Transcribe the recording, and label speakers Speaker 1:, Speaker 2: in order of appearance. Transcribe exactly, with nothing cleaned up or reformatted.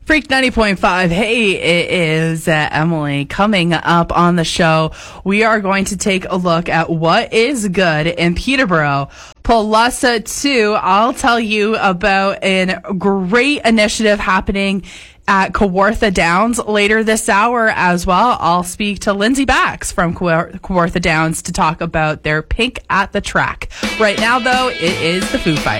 Speaker 1: Freak ninety point five. Hey, it is uh, Emily. Coming up on the show, we are going to take a look at what is good in Peterborough. Plus, uh, two, I'll tell you about a great initiative happening at Kawartha Downs later this hour as well. I'll speak to Lindsay Bax from Kawartha Downs to talk about their Pink at the Track. Right now, though, it is the Foo Fighters.